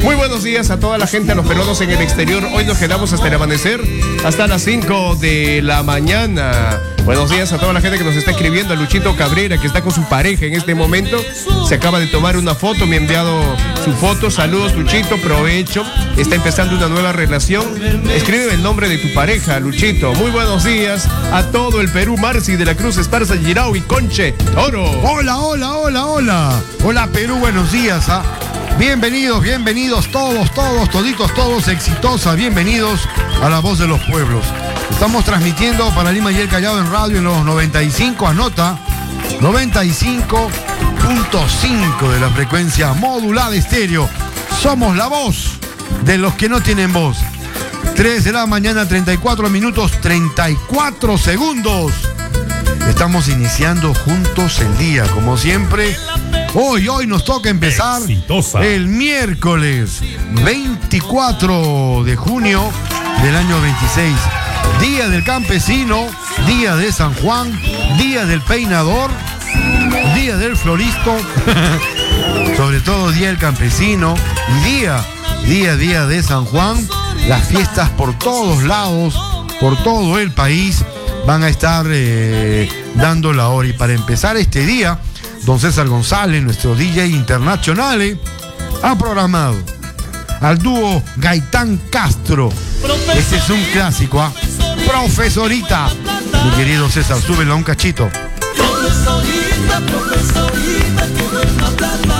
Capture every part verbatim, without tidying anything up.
Muy buenos días a toda la gente, a los peruanos en el exterior. Hoy nos quedamos hasta el amanecer, hasta las cinco de la mañana. Buenos días a toda la gente que nos está escribiendo. A Luchito Cabrera, que está con su pareja en este momento. Se acaba de tomar una foto, me ha enviado su foto. Saludos, Luchito, provecho. Está empezando una nueva relación. Escribe el nombre de tu pareja, Luchito. Muy buenos días a todo el Perú. Marci de la Cruz, Esparza, Girao y Conche Oro. Hola, hola, hola, hola. Hola, Perú, buenos días. ¿ah? Bienvenidos, bienvenidos todos, todos, toditos, todos, exitosa. Bienvenidos a La Voz de los Pueblos. Estamos transmitiendo para Lima y el Callao en radio en los noventa y cinco, anota, noventa y cinco punto cinco de la frecuencia modulada estéreo. Somos la voz de los que no tienen voz. tres de la mañana, treinta y cuatro minutos, treinta y cuatro segundos. Estamos iniciando juntos el día, como siempre. Hoy, hoy nos toca empezar Exitosa. el miércoles veinticuatro de junio del año veintiséis. Día del campesino, día de San Juan, día del peinador, día del floristo, sobre todo día del campesino y día, día, día de San Juan. Las fiestas por todos lados, por todo el país, van a estar eh, dando la hora. Y para empezar este día, don César González, nuestro D J internacional, ha programado al dúo Gaitán Castro. Este es un clásico, ¿ah? ¿eh? Profesorita. Mi querido César, súbelo a un cachito. Profesorita, profesorita, que buena plata.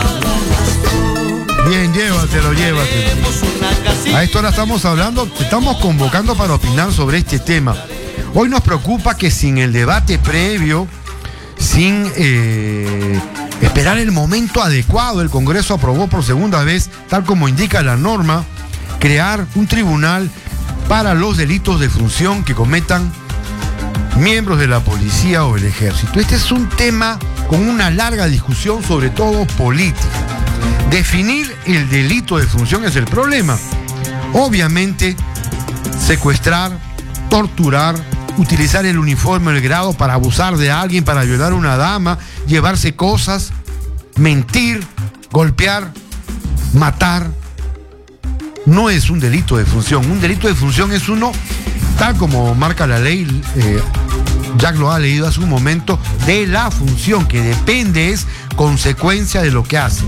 Bien, llévatelo, llévatelo. A esto ahora estamos hablando, estamos convocando para opinar sobre este tema. Hoy nos preocupa que sin el debate previo, sin eh, esperar el momento adecuado, el Congreso aprobó por segunda vez, tal como indica la norma, crear un tribunal para los delitos de función que cometan miembros de la policía o el ejército. Este es un tema con una larga discusión, sobre todo política. Definir el delito de función es el problema. Obviamente, secuestrar, torturar, utilizar el uniforme o el grado para abusar de alguien, para violar a una dama, llevarse cosas, mentir, golpear, matar, no es un delito de función. Un delito de función es uno, tal como marca la ley, eh, Jack lo ha leído hace un momento, de la función, que depende, es consecuencia de lo que hace.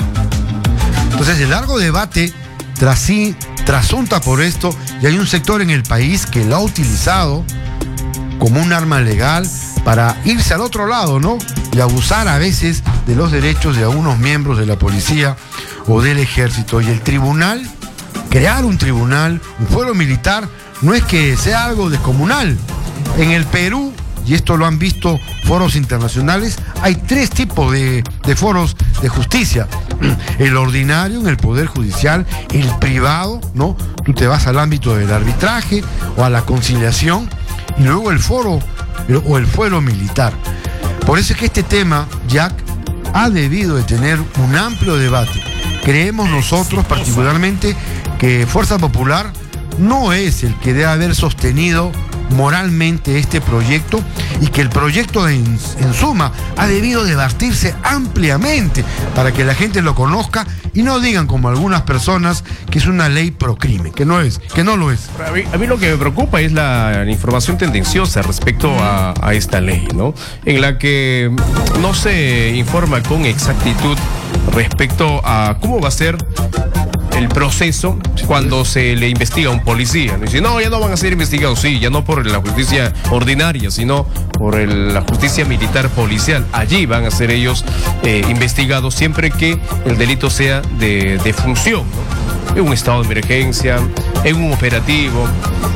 Entonces, el largo debate tras sí, trasunta por esto, y hay un sector en el país que lo ha utilizado como un arma legal para irse al otro lado, ¿no? Y abusar a veces de los derechos de algunos miembros de la policía o del ejército. Y el tribunal, crear un tribunal, un fuero militar, no es que sea algo descomunal. En el Perú, y esto lo han visto foros internacionales, hay tres tipos de, de foros de justicia. El ordinario en el Poder Judicial, el privado, ¿no? Tú te vas al ámbito del arbitraje o a la conciliación, y luego el foro o el fuero militar. Por eso es que este tema, Jack, ha debido de tener un amplio debate. Creemos nosotros particularmente que Fuerza Popular no es el que debe haber sostenido moralmente este proyecto, y que el proyecto en, en suma ha debido debatirse ampliamente para que la gente lo conozca y no digan como algunas personas que es una ley pro crimen, que no es, que no lo es. A mí, a mí lo que me preocupa es la, la información tendenciosa respecto a, a esta ley, ¿no? En la que no se informa con exactitud respecto a cómo va a ser el proceso cuando se le investiga a un policía. Dice, no, ya no van a ser investigados, sí, ya no por la justicia ordinaria, sino por el, la justicia militar policial. Allí van a ser ellos eh, investigados siempre que el delito sea de, de función, ¿no? En un estado de emergencia, en un operativo,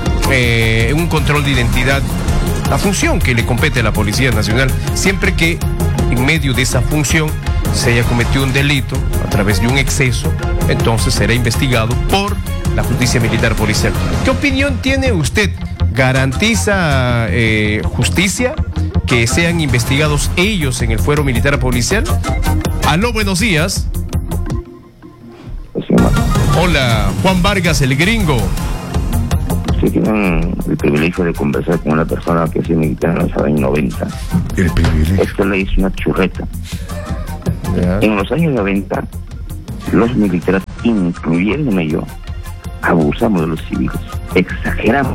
eh, en un control de identidad, la función que le compete a la Policía Nacional, siempre que en medio de esa función se haya cometido un delito a través de un exceso, entonces será investigado por la justicia militar policial. ¿Qué opinión tiene usted? ¿Garantiza eh, justicia que sean investigados ellos en el fuero militar policial? Aló, buenos días. Hola, Juan Vargas, el gringo. Sí, tienen el privilegio de conversar con una persona que ha sido militar en los años noventa. El privilegio. Esta ley es una churreta. Yeah. En los años noventa, los militares incluyéndome yo, abusamos de los civiles, exageramos.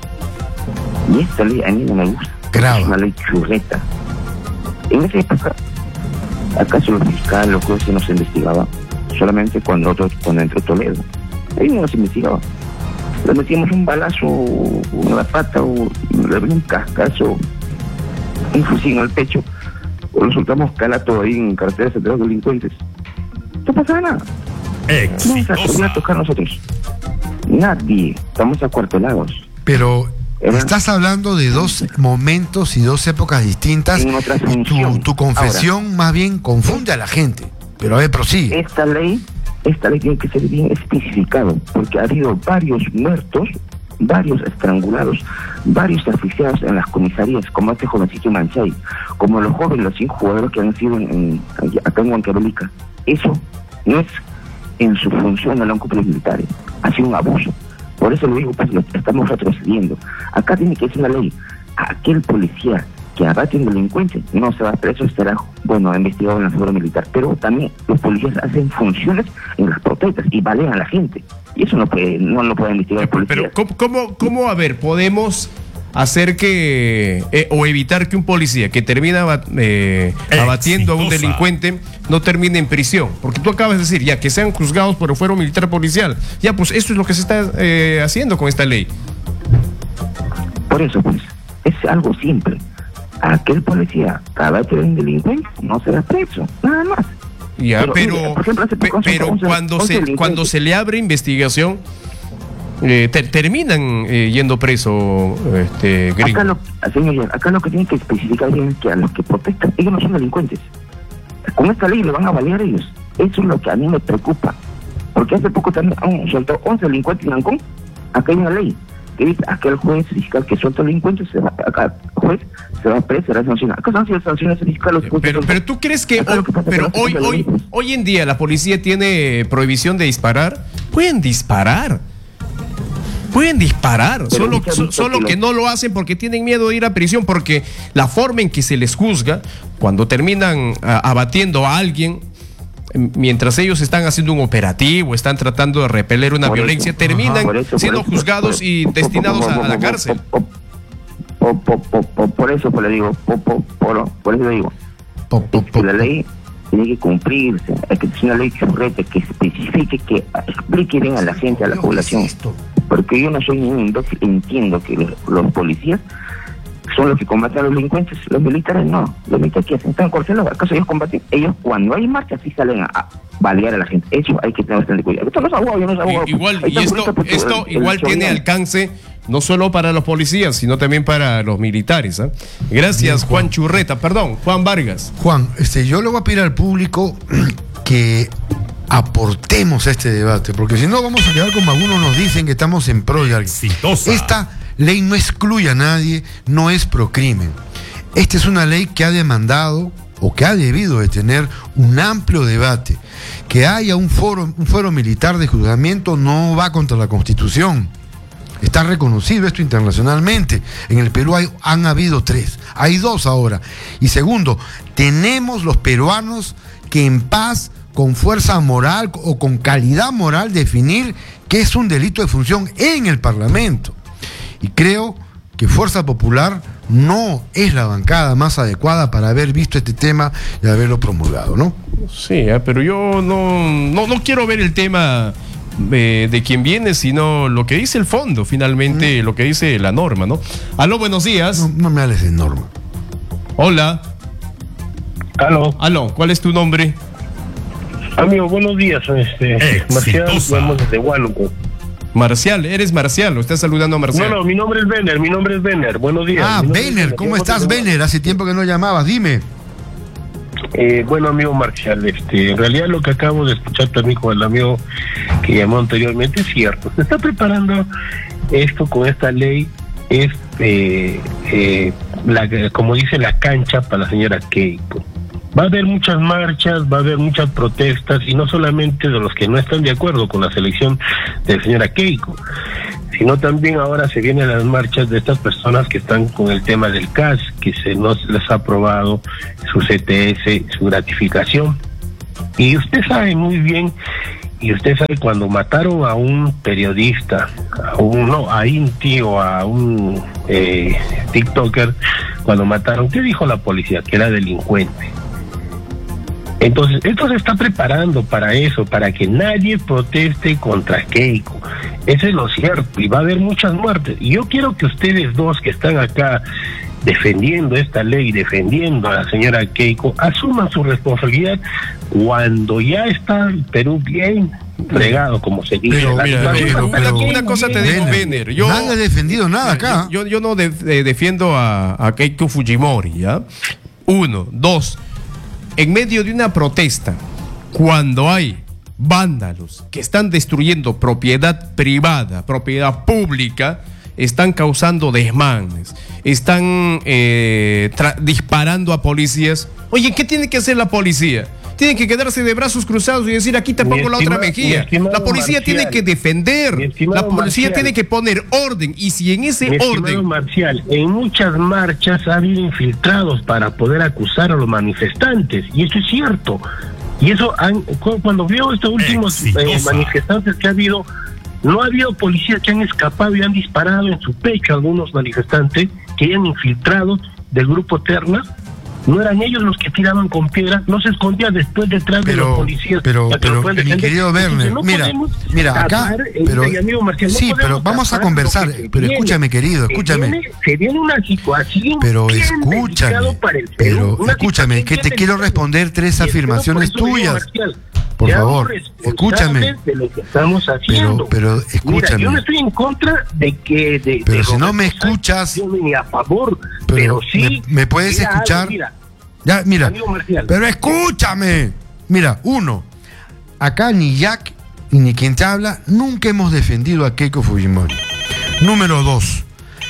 Y esta ley a mí no me gusta. Grava. Es una ley churreta. En esa época, ¿acaso los fiscales, los jueces no se investigaban? Solamente cuando, otro, cuando entró Toledo. Ahí no se investigaba. Le metíamos un balazo en la pata o le abrimos un cascazo, un fusil en el pecho, o lo soltamos calato ahí en carteras entre los delincuentes. No pasaba nada. No nos atrevía a tocar a nosotros. Nadie. Estamos acuartelados. Pero Era- estás hablando de dos momentos y dos épocas distintas. En otra Y tu, función. tu confesión más bien confunde a la gente. Pero a ver, prosigue. Esta ley, esta ley tiene que ser bien especificado, porque ha habido varios muertos, varios estrangulados, varios asfixiados en las comisarías, como este jovencito Manchay, como los jóvenes, los cinco jugadores que han sido en, en, acá en Huancavelica. Eso no es en su función de los cuerpos militares, ha sido un abuso. Por eso lo digo, pues lo estamos retrocediendo. Acá tiene que ser una ley. Aquel policía que abate un delincuente no se va preso, estará, bueno, investigado en la figura militar. Pero también los policías hacen funciones en las protestas y balean a la gente. Y eso no puede, no lo puede investigar el policía. Pero, ¿cómo, cómo, cómo, a ver, podemos hacer que, eh, o evitar que un policía que termina abat- eh, abatiendo a un delincuente no termine en prisión? Porque tú acabas de decir, ya, que sean juzgados por el fuero militar policial. Ya, pues eso es lo que se está eh, haciendo con esta ley. Por eso, pues, es algo simple. Aquel policía que abate a un delincuente no será preso, nada más. Ya, Pero, pero, mire, por ejemplo, hace pe- poco, pero once- cuando once se delincuentes. cuando se le abre investigación, eh, te- terminan eh, yendo preso, este, gringo. Acá lo, señor, acá lo que tienen que especificar bien es que a los que protestan, ellos no son delincuentes. Con esta ley le van a balear ellos. Eso es lo que a mí me preocupa. Porque hace poco también han soltado once delincuentes en Ancón. Acá hay una ley que dice, aquel juez fiscal que suelta delincuentes, se va, acá juez se va preso, será sancionado. Acá han sido sanciones fiscales. Pero, pero tú crees que, Acá hoy, lo que pasa es que pero no se hoy, cumple la hoy, ley, pues. hoy en día la policía tiene prohibición de disparar. Pueden disparar. Pueden disparar, Pero solo, muchas so- veces solo que que lo- no lo hacen porque tienen miedo de ir a prisión, porque la forma en que se les juzga, cuando terminan ah, abatiendo a alguien, em, mientras ellos están haciendo un operativo, están tratando de repeler una Por eso. violencia, Ajá, terminan por eso, por siendo eso, juzgados por- y por- destinados por- a, por- a la por- cárcel. Por, por, por, por, por- por eso pues le digo, por, por, por, por eso le digo, Po, po, es que po. la ley tiene que cumplirse, hay que ser una ley churrete que especifique, que explique bien a la gente, a la población. Porque yo no soy ningún imbécil, entiendo que los, los policías son los que combaten a los delincuentes, los militares no. Los militares que hacen, están encarcelados, ¿acaso ellos combaten? Ellos cuando hay marcha sí salen a, a balear a la gente. Eso hay que tener bastante cuidado. Esto no es abogado, yo no soy abogado. I- Igual, Ahí y está esto, bonito, pues, esto el- el igual tiene Choriano. alcance no solo para los policías, sino también para los militares. ¿ah? Gracias, Juan Churreta, perdón, Juan Vargas. Juan, este, yo le voy a pedir al público que aportemos a este debate, porque si no vamos a quedar como algunos nos dicen que estamos en pro de alguien. Exitosa. Esta ley no excluye a nadie, no es procrimen. Esta es una ley que ha demandado o que ha debido de tener un amplio debate. Que haya un foro, un foro militar de juzgamiento no va contra la Constitución. Está reconocido esto internacionalmente. En el Perú hay, han habido tres. Hay dos ahora. Y segundo, tenemos los peruanos que en paz, con fuerza moral o con calidad moral, definir qué es un delito de función en el Parlamento. Y creo que Fuerza Popular no es la bancada más adecuada para haber visto este tema y haberlo promulgado, ¿no? Sí, ah, pero yo no, no, no quiero ver el tema de, de quién viene, sino lo que dice el fondo, finalmente, lo que dice la norma, ¿no? Aló, buenos días. No, no me hables de norma. Hola. Aló, Aló, ¿cuál es tu nombre? amigo, buenos días. Este, Marcial, Exitosa. vamos desde Huánuco. Marcial, eres Marcial, lo estás saludando a Marcial. No, no, mi nombre es Benner, mi nombre es Benner. Buenos días. Ah, Mi nombre es Benner, ¿cómo Llamo estás, desde Benner? Hace tiempo que no llamabas, dime. Eh, bueno, amigo Marcial, este, en realidad lo que acabo de escuchar también con el amigo que llamó anteriormente es cierto. Se está preparando esto con esta ley, es, eh, eh, la, como dice, la cancha para la señora Keiko. Va a haber muchas marchas, va a haber muchas protestas, y no solamente de los que no están de acuerdo con la selección de la señora Keiko, sino también ahora se vienen las marchas de estas personas que están con el tema del C A S, que se no se les ha aprobado su C T S, su gratificación. Y usted sabe muy bien Y usted sabe, cuando mataron a un periodista, a un, no, a un tío, a un eh, TikToker, cuando mataron, ¿qué dijo la policía? Que era delincuente. Entonces, esto se está preparando para eso, para que nadie proteste contra Keiko. Eso es lo cierto, y va a haber muchas muertes. Y yo quiero que ustedes dos que están acá defendiendo esta ley, defendiendo a la señora Keiko, asuman su responsabilidad cuando ya está el Perú bien fregado, como se dice. Pero, mira, pero, una, pero, una cosa te digo, Benner, yo nadie ha defendido nada acá. Yo, yo no de, de, defiendo a, a Keiko Fujimori, ¿ya? Uno, dos, en medio de una protesta, cuando hay vándalos que están destruyendo propiedad privada, propiedad pública, están causando desmanes, están eh, disparando a policías. Oye, ¿qué tiene que hacer la policía? Tiene que quedarse de brazos cruzados y decir, aquí te pongo la otra mejilla. La policía Marcial, tiene que defender, la policía Marcial, tiene que poner orden, y si en ese orden... Marcial, en muchas marchas ha habido infiltrados para poder acusar a los manifestantes, y eso es cierto. Y eso, han, cuando veo estos últimos eh, manifestantes que ha habido, no ha habido policías que han escapado y han disparado en su pecho a algunos manifestantes que hayan infiltrado del grupo Terna. No eran ellos los que tiraban con piedras, no se escondían después detrás pero, de los policías. Pero, pero, mi querido Werner, no mira, mira, acá, pero, Marcial, no sí, pero vamos a conversar, pero viene, escúchame, querido, escúchame. Se viene, se viene una situación pero escúchame, para el Perú, pero escúchame, que te quiero responder tres afirmaciones tuyas. Marcial, por favor, escúchame. De lo que estamos haciendo. Pero, pero escúchame. Mira, yo no estoy en contra de que... De, pero de si no me escuchas... Ni a favor, pero, pero sí... ¿Me, me puedes mira, escuchar? Mira, ya, mira, pero escúchame. Mira, uno, acá ni Jack ni quien te habla nunca hemos defendido a Keiko Fujimori. Número dos,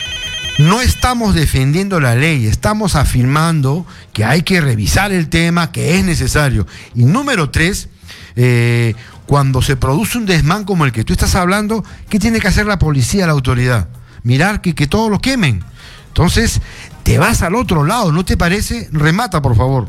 no estamos defendiendo la ley, estamos afirmando que hay que revisar el tema, que es necesario. Y número tres, eh, cuando se produce un desmán como el que tú estás hablando, ¿qué tiene que hacer la policía, la autoridad? Mirar que, que todos lo quemen. Entonces, te vas al otro lado, ¿no te parece? Remata, por favor.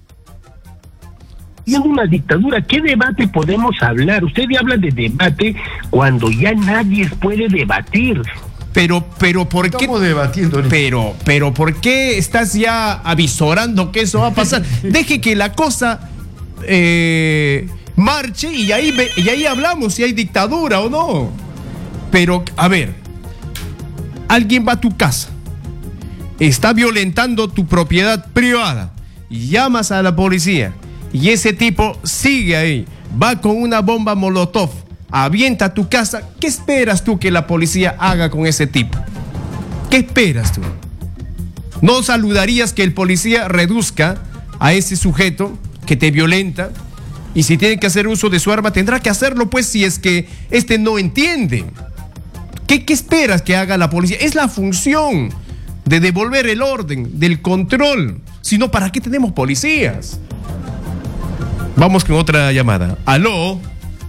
Y en una dictadura, ¿qué debate podemos hablar? Usted habla de debate cuando ya nadie puede debatir. Pero, pero, ¿por qué? Estamos debatiendo. Pero, pero, ¿por qué estás ya avisorando que eso va a pasar? Deje que la cosa eh, marche y ahí, y ahí hablamos si hay dictadura o no. Pero, a ver, alguien va a tu casa, está violentando tu propiedad privada, y llamas a la policía y ese tipo sigue ahí, va con una bomba molotov, avienta tu casa. ¿Qué esperas tú que la policía haga con ese tipo? ¿Qué esperas tú? ¿No saludarías que el policía reduzca a ese sujeto que te violenta? Y si tiene que hacer uso de su arma, tendrá que hacerlo, pues, si es que este no entiende. ¿Qué, qué esperas que haga la policía? Es la función de devolver el orden, del control. Si no, ¿para qué tenemos policías? Vamos con otra llamada. ¿Aló?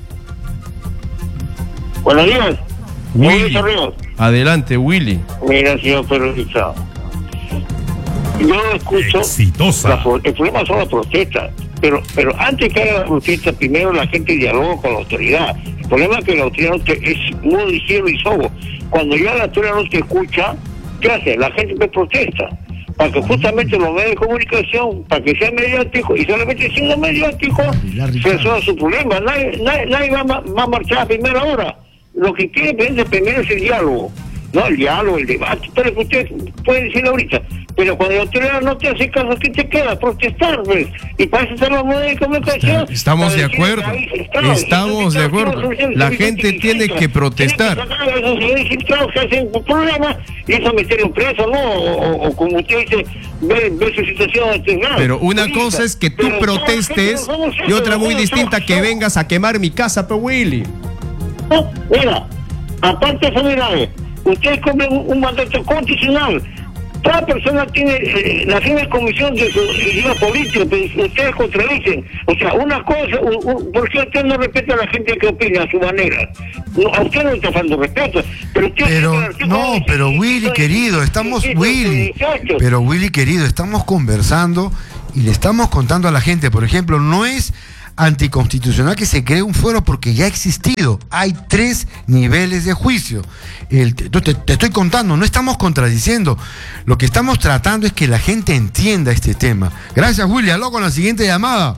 Buenos días. Willy. Adelante, Willy. Mira, señor periodista, yo escucho... Exitosa. La, el problema son las protestas. Pero, pero antes que haga la protesta, primero la gente dialoga con la autoridad. El problema es que la autoridad no te, es mudo y ciego y sordo. Cuando ya la autoridad no te escucha, ¿qué hace? La gente te protesta. Para que justamente los medios de comunicación, para que sea mediático, y solamente siendo mediático, se resuelva su problema. Nadie, nadie, nadie va, va a marchar a primera hora. Lo que quiere primero es el diálogo. No, el diálogo, el debate, todo lo que usted puede decir ahorita. Pero cuando la autoridad no te hace caso, ¿qué te queda? Protestar, pues. Y para eso están los medios de comunicación. Estamos de acuerdo. Estamos de acuerdo. La gente tiene que protestar. Tiene que sacar a esos señores infiltrados que hacen programas y eso meterlo preso, ¿no? O, o como usted dice, ver, ver su situación. Pero una cosa es que tú protestes y otra muy distinta que vengas a quemar mi casa, pe Willy. No, mira, aparte de eso, mira, ustedes cumplen un, un mandato constitucional. Toda persona tiene eh, la firme comisión de su idioma político, pero ustedes contradicen. O sea, una cosa, un, un, ¿por qué usted no respeta a la gente que opina a su manera? No, a usted no está faltando respeto. Pero, usted pero usted no, dice, pero y, Willy y, querido, y, estamos, y, Willy, y, pero Willy querido, estamos conversando y le estamos contando a la gente, por ejemplo, no es anticonstitucional que se cree un fuero porque ya ha existido. Hay tres niveles de juicio. El, te, te, te estoy contando, no estamos contradiciendo. Lo que estamos tratando es que la gente entienda este tema. Gracias, Willy. Aló con la siguiente llamada.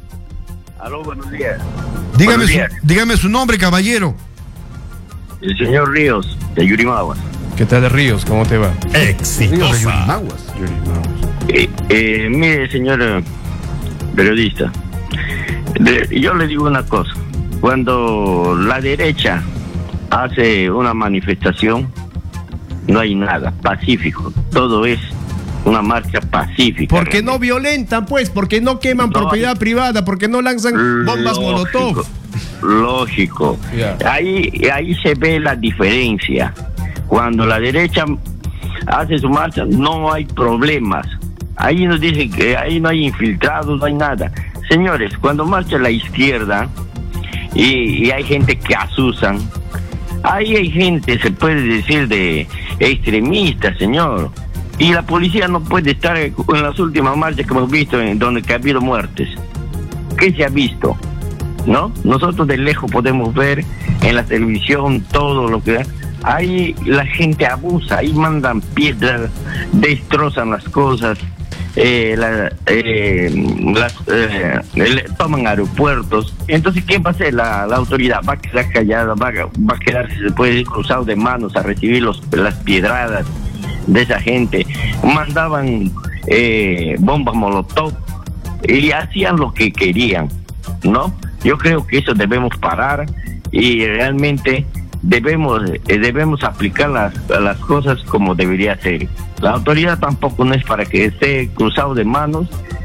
Aló, buenos días. Dígame, buenos su, días. dígame su nombre, caballero. El señor Ríos, de Yurimaguas. ¿Qué tal de Ríos? ¿Cómo te va? Exitosa. De Yurimaguas. Eh, eh, mire, señor eh, periodista, de, yo le digo una cosa. Cuando la derecha hace una manifestación, no hay nada, pacífico. Todo es una marcha pacífica. Porque no violentan, pues, porque no queman No, propiedad privada, porque no lanzan bombas lógico, molotov. Lógico. Yeah. Ahí, ahí se ve la diferencia. Cuando la derecha hace su marcha, no hay problemas. Ahí nos dicen que ahí no hay infiltrados, no hay nada. Señores, cuando marcha la izquierda y, y hay gente que asusan, ahí hay gente, se puede decir, de extremista, señor. Y la policía no puede estar en las últimas marchas que hemos visto, en donde que ha habido muertes. ¿Qué se ha visto? ¿No? Nosotros de lejos podemos ver en la televisión todo lo que... Ahí la gente abusa, ahí mandan piedras, destrozan las cosas, eh, la, eh, las, eh, le, toman aeropuertos. Entonces, ¿qué va a hacer la, la autoridad? Va a quedar callada, va, va a quedarse, se puede ir cruzado de manos a recibir los, las piedradas de esa gente. Mandaban eh, bombas molotov y hacían lo que querían, ¿no? Yo creo que eso debemos parar y realmente debemos eh, debemos aplicar las, las cosas como debería ser. La autoridad tampoco no es para que esté cruzado de manos,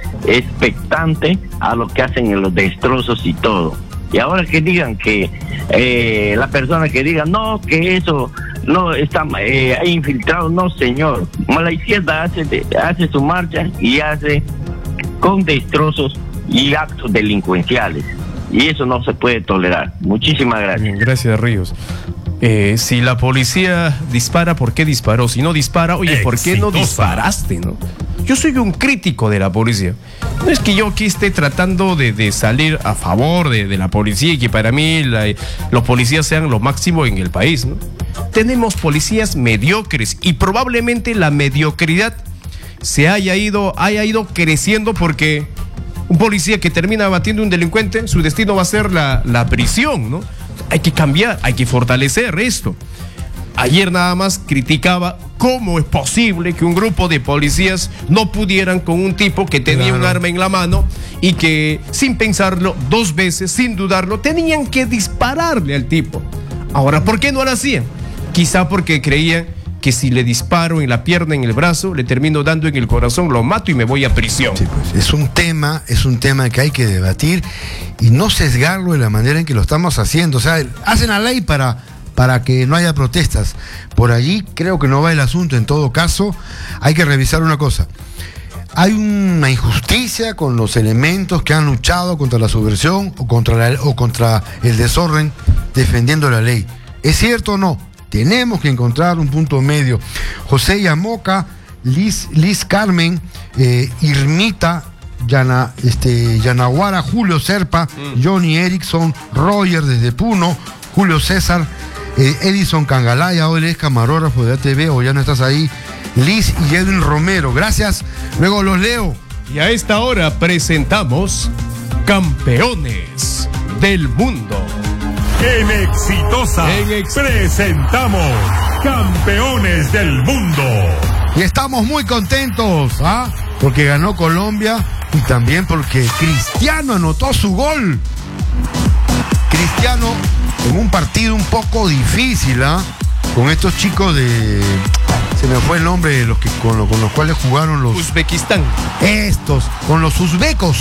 expectante a lo que hacen en los destrozos y todo. Y ahora que digan que eh, la persona que diga no, que eso no está eh, hay infiltrado, no, señor. La izquierda hace, hace su marcha y hace con destrozos y actos delincuenciales. Y eso no se puede tolerar. Muchísimas gracias. Bien, gracias, Ríos. Eh, si la policía dispara, ¿por qué disparó? Si no dispara, oye, ¿por qué no disparaste, no? Yo soy un crítico de la policía. No es que yo aquí esté tratando de, de salir a favor de, de la policía y que para mí la, los policías sean lo máximo en el país, ¿no? Tenemos policías mediocres y probablemente la mediocridad se haya ido, haya ido creciendo porque un policía que termina abatiendo a un delincuente, su destino va a ser la, la prisión, ¿no? Hay que cambiar, hay que fortalecer esto. Ayer nada más criticaba cómo es posible que un grupo de policías no pudieran con un tipo que tenía claro. un arma en la mano y que sin pensarlo dos veces, sin dudarlo, tenían que dispararle al tipo. Ahora, ¿por qué no lo hacían? Quizá porque creían que si le disparo en la pierna, en el brazo, le termino dando en el corazón, lo mato y me voy a prisión. Sí, pues, es un tema, es un tema que hay que debatir y no sesgarlo de la manera en que lo estamos haciendo. O sea, hacen la ley para, para que no haya protestas. Por allí creo que no va el asunto. En todo caso, hay que revisar una cosa. Hay una injusticia con los elementos que han luchado contra la subversión o contra, la, o contra el desorden defendiendo la ley. ¿Es cierto o no? Tenemos que encontrar un punto medio. José Yamoca, Liz, Liz Carmen, eh, Irmita, Yana, este, Yanaguara, Julio Serpa, mm. Johnny Erickson, Roger desde Puno, Julio César, eh, Edison Cangalaya, hoy eres camarógrafo de A T V o ya no estás ahí, Liz y Edwin Romero. Gracias, luego los leo. Y a esta hora presentamos Campeones del Mundo. En Exitosa en ex... presentamos Campeones del Mundo. Y estamos muy contentos, ¿ah? Porque ganó Colombia y también porque Cristiano anotó su gol. Cristiano en un partido un poco difícil, ¿ah? Con estos chicos de... Se me fue el nombre de los que con, lo, con los cuales jugaron los... Uzbekistán. Estos, con los uzbecos.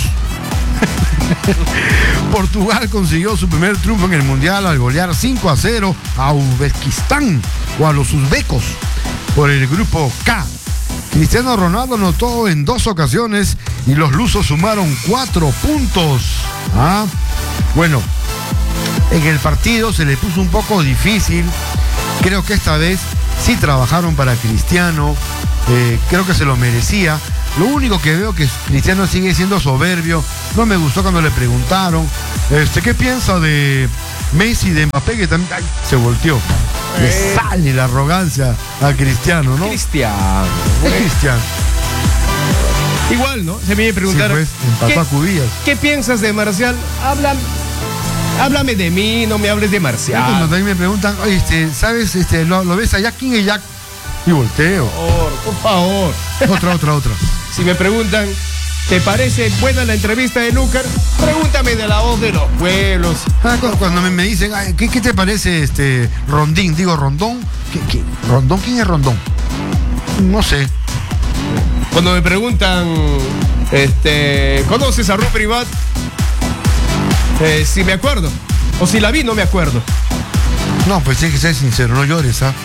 Portugal consiguió su primer triunfo en el Mundial al golear cinco a cero a Uzbekistán o a los uzbecos por el grupo K. Cristiano Ronaldo anotó en dos ocasiones y los lusos sumaron cuatro puntos. ¿Ah? Bueno, en el partido se le puso un poco difícil. Creo que esta vez sí trabajaron para Cristiano. Eh, creo que se lo merecía. Lo único que veo que Cristiano sigue siendo soberbio. No me gustó cuando le preguntaron, este, ¿qué piensa de Messi, de Mbappé? Que también ay, se volteó. Eh. Le sale la arrogancia a Cristiano, ¿no? Cristiano. Es Cristiano. Igual, ¿no? Se me preguntar. Sí, pues, ¿qué, Cubillas. ¿Qué piensas de Marcial? Háblame, háblame de mí, no me hables de Marcial. Cuando también me preguntan, oye, este, ¿sabes? Este, ¿lo, ¿Lo ves allá? ¿Quién es Jack? Y volteo. Por favor, por favor. Otra, otra, otra. Si me preguntan, ¿te parece buena la entrevista de Lucar? Pregúntame de la voz de los pueblos. Ah, cuando me, me dicen, ay, ¿qué, ¿qué te parece este Rondín? Digo, ¿Rondón? ¿Qué, qué? ¿Rondón? ¿Quién es Rondón? No sé. Cuando me preguntan, este, ¿conoces a Ru Privat? Eh, si me acuerdo. O si la vi, no me acuerdo. No, pues tienes que ser sincero, no llores, ¿ah?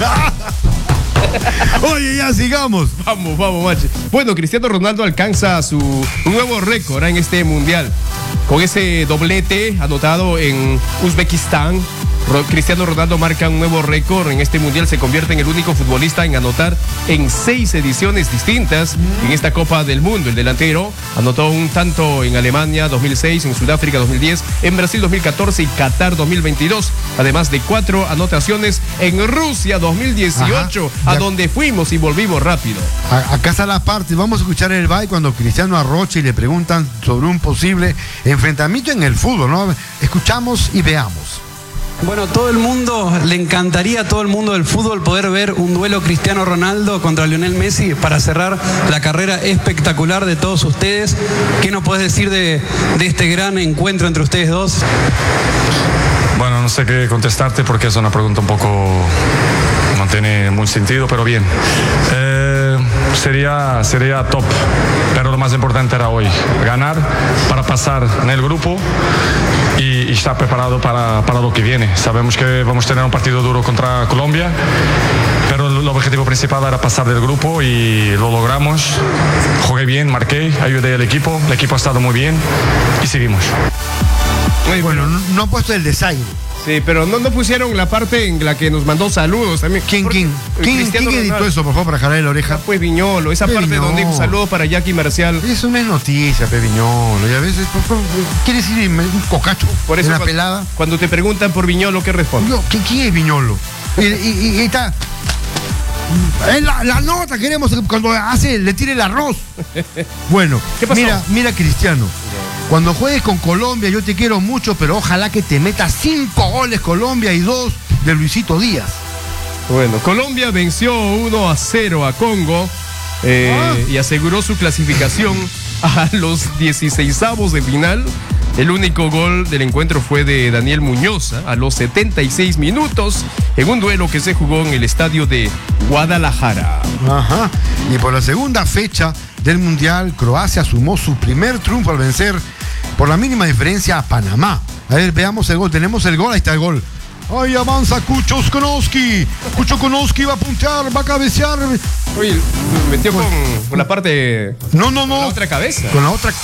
Oye, ya sigamos. Vamos, vamos, macho. Bueno, Cristiano Ronaldo alcanza su nuevo récord en este mundial. Con ese doblete anotado en Uzbekistán, Cristiano Ronaldo marca un nuevo récord en este mundial. Se convierte en el único futbolista en anotar en seis ediciones distintas en esta Copa del Mundo. El delantero anotó un tanto en Alemania dos mil seis, en Sudáfrica dos mil diez, en Brasil dos mil catorce y Qatar dos mil veintidós. Además de cuatro anotaciones en Rusia dos mil dieciocho, ajá, a donde fuimos y volvimos rápido. A, acá está la parte. Vamos a escuchar el bye cuando Cristiano arrocha y le preguntan sobre un posible enfrentamiento en el fútbol, ¿no? Escuchamos y veamos. Bueno, todo el mundo, le encantaría a todo el mundo del fútbol poder ver un duelo Cristiano Ronaldo contra Lionel Messi para cerrar la carrera espectacular de todos ustedes. ¿Qué nos puedes decir de, de este gran encuentro entre ustedes dos? Bueno, no sé qué contestarte porque es una pregunta un poco... no tiene mucho sentido, pero bien. Eh, sería, sería top, pero lo más importante era hoy, ganar para pasar en el grupo y, y estar preparado para, para lo que viene. Sabemos que vamos a tener un partido duro contra Colombia, pero el objetivo principal era pasar del grupo y lo logramos. Jugué bien, marqué, ayudé al equipo, el equipo ha estado muy bien y seguimos. Muy bueno, no, no ha puesto el desaire. Sí, pero no, no pusieron la parte en la que nos mandó saludos también. ¿Quién, quién? ¿Quién, ¿quién editó Ronaldo? Eso, por favor, para jalarle la oreja? Pues Viñolo, esa parte Viñolo. Donde un saludo para Jackie Marcial. Eso no es noticia, Pe Viñolo. Y a veces, ¿quiere decir un cocacho? Por eso, una cuando, pelada. Cuando te preguntan por Viñolo, ¿qué respondes? No, ¿quién, ¿Quién es Viñolo? Y, y, y está... Es la, la nota, queremos cuando hace, le tire el arroz. Bueno, ¿qué pasó? Mira, mira Cristiano. Cuando juegues con Colombia, yo te quiero mucho, pero ojalá que te metas cinco goles Colombia y dos de Luisito Díaz. Bueno, Colombia venció uno a cero a Congo eh, ah. y aseguró su clasificación a los dieciseisavos de final. El único gol del encuentro fue de Daniel Muñoz a los setenta y seis minutos en un duelo que se jugó en el estadio de Guadalajara. Ajá. Y por la segunda fecha del Mundial, Croacia sumó su primer triunfo al vencer por la mínima diferencia a Panamá. A ver, veamos el gol. Tenemos el gol, ahí está el gol. Ahí avanza Kucho Konowski. Kucho Konowski va a puntear, va a cabecear. Oye, metió con, con la parte... No, no, no. Con la otra cabeza. Con la otra...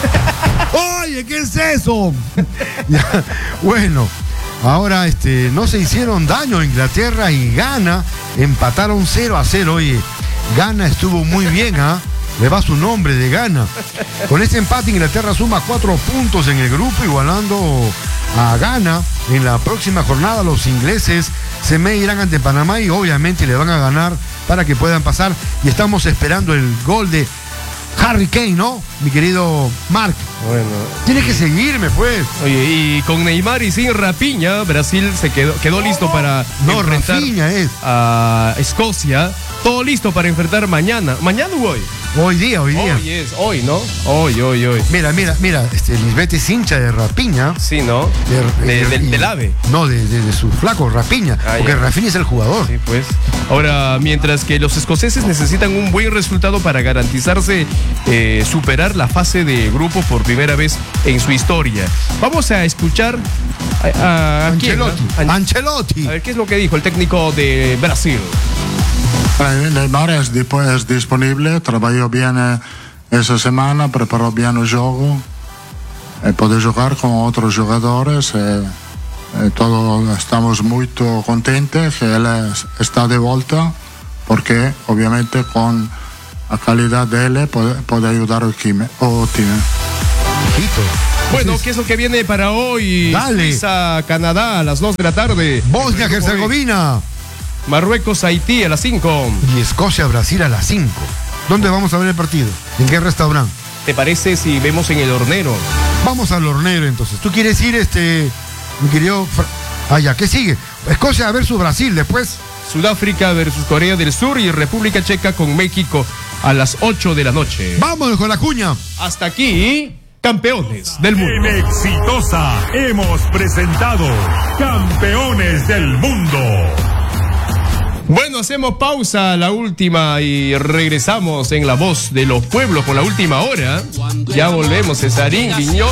Oye, ¿qué es eso? Ya, bueno, ahora este, no se hicieron daño. Inglaterra y Ghana empataron cero a cero. Oye, Ghana estuvo muy bien, ¿ah? ¿eh? Le va su nombre de Ghana. Con este empate, Inglaterra suma cuatro puntos en el grupo, igualando a Ghana. En la próxima jornada, los ingleses se medirán ante Panamá y obviamente le van a ganar para que puedan pasar. Y estamos esperando el gol de Harry Kane, ¿no? Mi querido Mark. Bueno. Tienes que seguirme, pues. Oye, y con Neymar y sin Rafinha, Brasil se quedó, quedó listo para no, enfrentar Rafinha es. a Escocia. Todo listo para enfrentar mañana. ¿Mañana o hoy? Hoy día, hoy día. Hoy es, hoy, ¿no? Hoy, hoy, hoy. Mira, mira, mira, este, Lisbeth es hincha de Rafinha. Sí, ¿no? De, de, de, de, del ave. No, de, de, de su flaco, Rafinha. Ah, porque ya. Rafinha es el jugador. Sí, pues. Ahora, mientras que los escoceses necesitan un buen resultado para garantizarse eh, superar la fase de grupo por primera vez en su historia. Vamos a escuchar a, a, a Ancelotti. ¿quién, a, Ancelotti. A ver, ¿qué es lo que dijo el técnico de Brasil? Neymar es, es disponible, trabajó bien eh, esa semana, preparó bien el juego, eh, puede jugar con otros jugadores, eh, eh, todos estamos muy contentos que él es, está de vuelta, porque obviamente con la calidad de él puede, puede ayudar al equipo. Bueno, ¿qué es lo que viene para hoy? Dale. Suiza, Canadá a las dos de la tarde. Bosnia, Herzegovina. Marruecos, Haití a las cinco. Y Escocia, Brasil a las cinco. ¿Dónde vamos a ver el partido? ¿En qué restaurante? ¿Te parece si vemos en el hornero? Vamos al hornero entonces. ¿Tú quieres ir, este, mi querido? Ah, ya, ¿qué sigue? Escocia versus Brasil, después. Sudáfrica versus Corea del Sur y República Checa con México a las ocho de la noche. Vámonos con la cuña. Hasta aquí, campeones del mundo. En Exitosa hemos presentado Campeones del Mundo. Bueno, hacemos pausa, la última, y regresamos en La Voz de los Pueblos con la última hora. Ya volvemos, Cesarín, Guiñol.